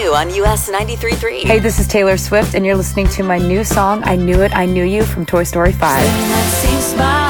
you on US 93.3. Hey, this is Taylor Swift, and you're listening to my new song, I Knew It, I Knew You from Toy Story 5.